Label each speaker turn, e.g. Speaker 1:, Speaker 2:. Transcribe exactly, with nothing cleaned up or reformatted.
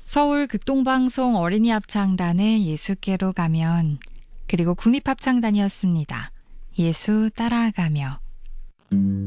Speaker 1: 서울 극동방송 어린이 합창단의 예수께로 가면, 그리고 국립합창단이었습니다. 예수 따라가며.